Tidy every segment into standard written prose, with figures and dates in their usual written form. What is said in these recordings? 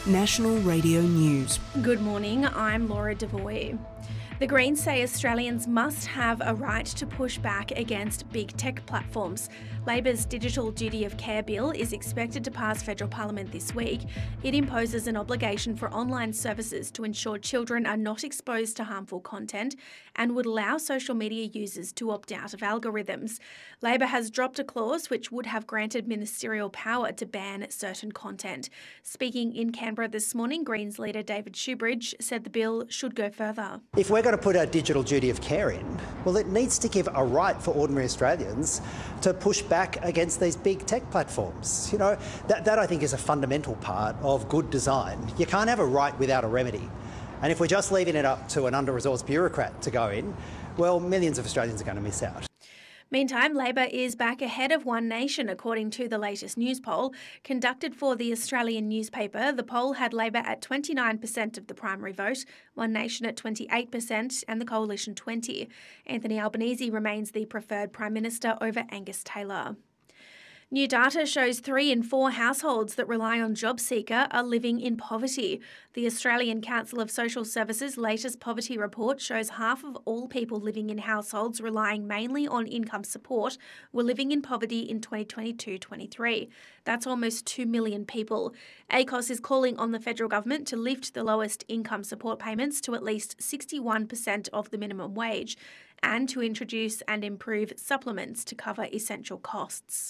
National Radio News. Good morning, I'm Laura Devoy. The Greens say Australians must have a right to push back against big tech platforms. Labor's Digital Duty of Care bill is expected to pass federal parliament this week. It imposes an obligation for online services to ensure children are not exposed to harmful content and would allow social media users to opt out of algorithms. Labor has dropped a clause which would have granted ministerial power to ban certain content. Speaking in Canberra this morning, Greens leader David Shoebridge said the bill should go further. If we're going to put a digital duty of care in, well, it needs to give a right for ordinary Australians to push back against these big tech platforms. You know, that I think is a fundamental part of good design. You can't have a right without a remedy. And if we're just leaving it up to an under-resourced bureaucrat to go in, well, millions of Australians are going to miss out. Meantime, Labor is back ahead of One Nation, according to the latest news poll. Conducted for the Australian newspaper, the poll had Labor at 29% of the primary vote, One Nation at 28% and the Coalition 20%. Anthony Albanese remains the preferred Prime Minister over Angus Taylor. New data shows 3 in 4 households that rely on JobSeeker are living in poverty. The Australian Council of Social Services' latest poverty report shows half of all people living in households relying mainly on income support were living in poverty in 2022-23. That's almost 2 million people. ACOS is calling on the federal government to lift the lowest income support payments to at least 61% of the minimum wage and to introduce and improve supplements to cover essential costs.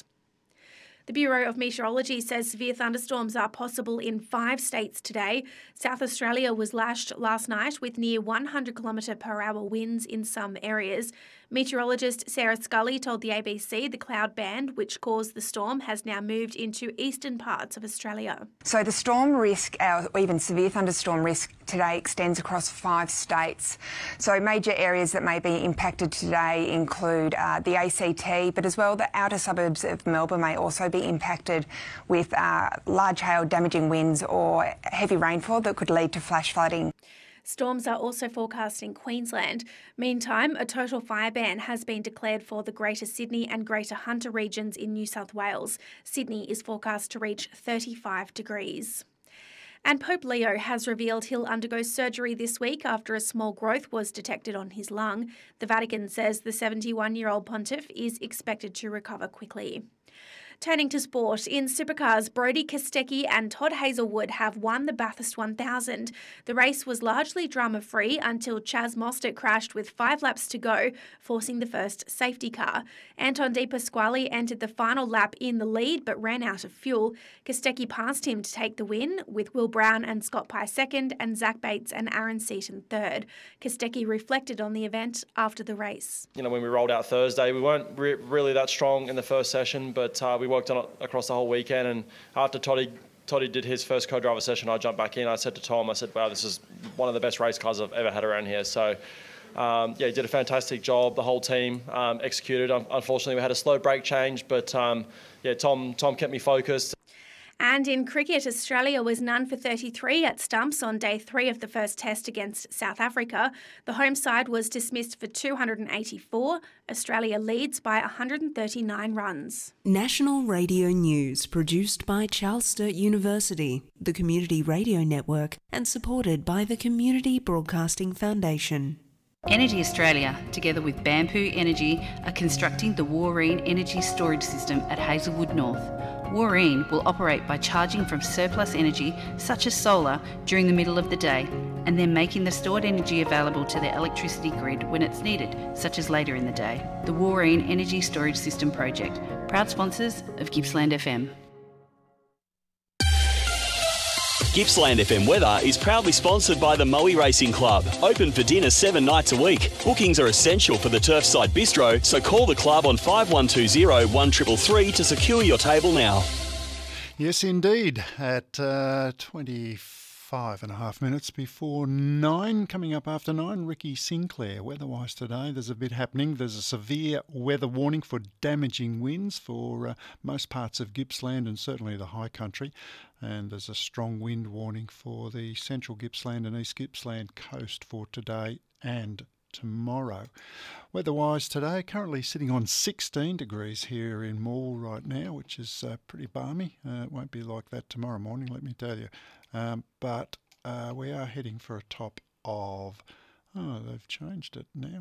The Bureau of Meteorology says severe thunderstorms are possible in 5 states today. South Australia was lashed last night with near 100 km/h winds in some areas. Meteorologist Sarah Scully told the ABC the cloud band, which caused the storm, has now moved into eastern parts of Australia. So the storm risk, or even severe thunderstorm risk today, extends across 5 states. So major areas that may be impacted today include the ACT, but as well the outer suburbs of Melbourne may also be impacted with large hail, damaging winds or heavy rainfall that could lead to flash flooding. Storms are also forecast in Queensland. Meantime, a total fire ban has been declared for the Greater Sydney and Greater Hunter regions in New South Wales. Sydney is forecast to reach 35 degrees. And Pope Leo has revealed he'll undergo surgery this week after a small growth was detected on his lung. The Vatican says the 71-year-old pontiff is expected to recover quickly. Turning to sport, in supercars, Brodie Kostecki and Todd Hazelwood have won the Bathurst 1000. The race was largely drama-free until Chaz Mostert crashed with 5 laps to go, forcing the first safety car. Anton De Pasquale entered the final lap in the lead but ran out of fuel. Kostecki passed him to take the win, with Will Brown and Scott Pye second and Zach Bates and Aaron Seaton third. Kostecki reflected on the event after the race. You know, when we rolled out Thursday, we weren't really that strong in the first session, but we worked on it across the whole weekend, and after Toddy did his first co-driver session, I jumped back in. I said to Tom, wow, this is one of the best race cars I've ever had around here. So, he did a fantastic job. The whole team executed. Unfortunately, we had a slow brake change, but Tom kept me focused. And in cricket, Australia was none for 33 at stumps on day 3 of the first test against South Africa. The home side was dismissed for 284. Australia leads by 139 runs. National Radio News, produced by Charles Sturt University, the Community Radio Network, and supported by the Community Broadcasting Foundation. Energy Australia, together with Bamboo Energy, are constructing the Wooreen Energy Storage System at Hazelwood North. Wooreen will operate by charging from surplus energy, such as solar, during the middle of the day, and then making the stored energy available to the electricity grid when it's needed, such as later in the day. The Wooreen Energy Storage System Project, proud sponsors of Gippsland FM. Gippsland FM Weather is proudly sponsored by the Moe Racing Club. Open for dinner 7 nights a week. Bookings are essential for the Turfside Bistro, so call the club on 5120 1333 to secure your table now. Yes, indeed. At 25 and a half minutes before 9, coming up after 9, Ricky Sinclair. Weather-wise today, there's a bit happening. There's a severe weather warning for damaging winds for most parts of Gippsland and certainly the high country. And there's a strong wind warning for the central Gippsland and East Gippsland coast for today and tomorrow. Weather-wise today, currently sitting on 16 degrees here in Morwell right now, which is pretty balmy. It won't be like that tomorrow morning, let me tell you. But we are heading for a top of... Oh, they've changed it now.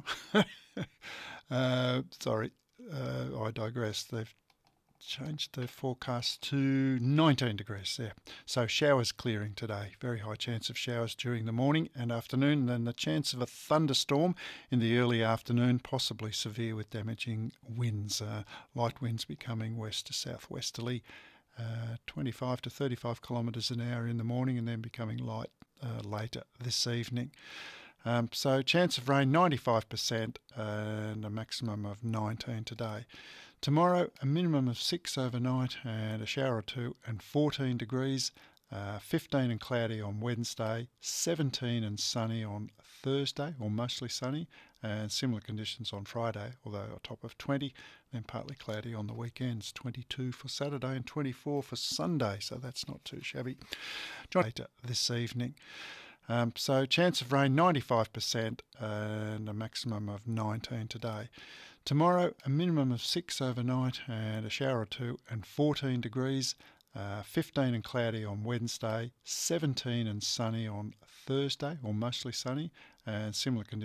Sorry, I digress. They've changed the forecast to 19 degrees there. So showers clearing today. Very high chance of showers during the morning and afternoon. And then the chance of a thunderstorm in the early afternoon, possibly severe with damaging winds. Light winds becoming west to southwesterly. 25 to 35 kilometres an hour in the morning and then becoming light later this evening. So chance of rain 95% and a maximum of 19 today. Tomorrow a minimum of 6 overnight and a shower or two and 14 degrees. 15 and cloudy on Wednesday, 17 and sunny on Thursday, or mostly sunny, and similar conditions on Friday, although a top of 20, then partly cloudy on the weekends, 22 for Saturday and 24 for Sunday, so that's not too shabby. Later this evening. So chance of rain 95% and a maximum of 19 today. Tomorrow a minimum of 6 overnight and a shower or two and 14 degrees. 15 and cloudy on Wednesday, 17 and sunny on Thursday, or mostly sunny, and similar conditions